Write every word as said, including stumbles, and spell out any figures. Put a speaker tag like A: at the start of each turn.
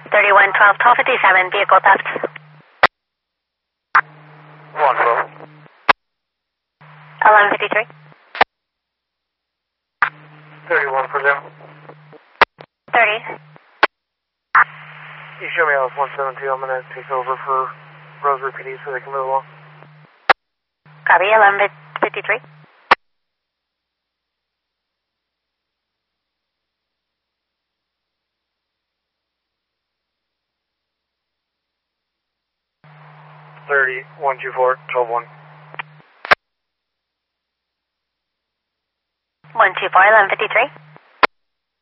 A: thirty-one twelve, twelve fifty-seven, vehicle theft.
B: one twelve.
A: eleven fifty-three.
B: thirty-one for them.
A: thirty.
B: You show me out one seven two. I'm going to take over for Rosary P D so they can move along.
A: Copy, eleven fifty-three.
B: thirty, one two four, twelve one.
A: one two four, eleven fifty-three.